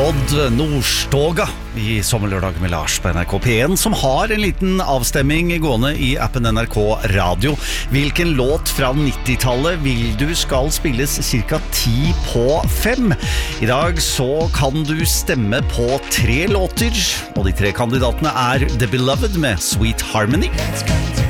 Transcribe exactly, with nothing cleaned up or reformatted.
Odd Nordstoga i Sommerlørdag med Lars på N R K P en, som har en liten avstemming gående i appen N R K Radio. Hvilken låt fra nittitallet vil du skal spilles cirka ti på fem? I dag så kan du stemme på tre låter, og de tre kandidatene er The Beloved med Sweet Harmony,